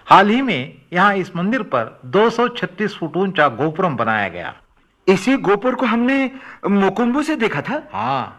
हाल ही में यहाँ इस मंदिर पर 236 फुट ऊंचा गोपुरम बनाया गया। इसी गोपुर को हमने मोकुम्बू से देखा था। हाँ,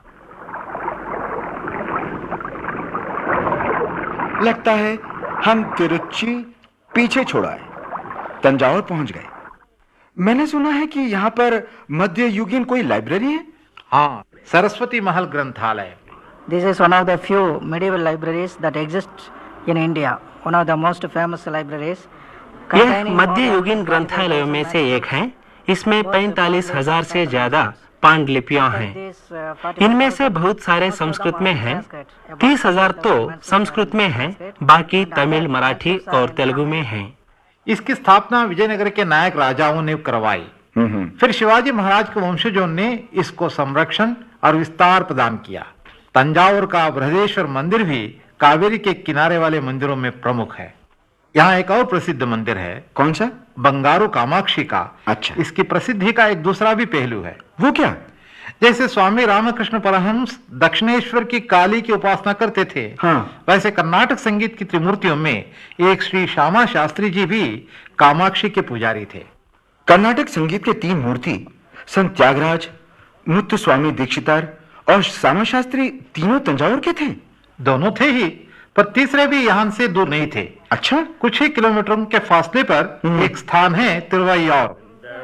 लगता है हम तिरुच्ची पीछे छोड़ाए तंजावुर पहुंच गए। मैंने सुना है कि यहाँ पर मध्ययुगीन कोई लाइब्रेरी है। हाँ, सरस्वती महल ग्रंथालय। This is one of the few medieval libraries that exist in India. One of the most famous libraries. यह मध्ययुगीन ग्रंथालयों में से एक है। इसमें 45,000 से ज्यादा पांडुलिपियां हैं। इनमें से बहुत सारे संस्कृत में हैं। 30,000 तो संस्कृत में हैं, बाकी तमिल, मराठी और तेलुगु में हैं। इसकी स्थापना विजयनगर के नायक राजाओं ने करवाई। फिर शिवाजी महाराज के वंशजों ने इसको संरक्षण और विस्तार प्रदान किया। तंजावुर का बृहदेश्वर मंदिर भी कावेरी के किनारे वाले मंदिरों में प्रमुख है। यहाँ एक और प्रसिद्ध मंदिर है। कौन सा? बंगारू कामाक्षी का। अच्छा। इसकी प्रसिद्धि का एक दूसरा भी पहलू है। वो क्या? जैसे स्वामी रामकृष्ण परमहंस दक्षिणेश्वर की काली की उपासना करते थे, हाँ। वैसे कर्नाटक संगीत की त्रिमूर्तियों में एक श्री श्यामा शास्त्री जी भी कामाक्षी के पुजारी थे। कर्नाटक संगीत के 3 मूर्ति संत त्यागराज, मुत्तुस्वामी दीक्षितार और श्यामा शास्त्री तीनों तंजावुर के थे। दोनों थे ही, पर तीसरे भी यहाँ से दूर नहीं थे। अच्छा। कुछ ही किलोमीटरों के फासले पर एक स्थान है तिरुवैयार।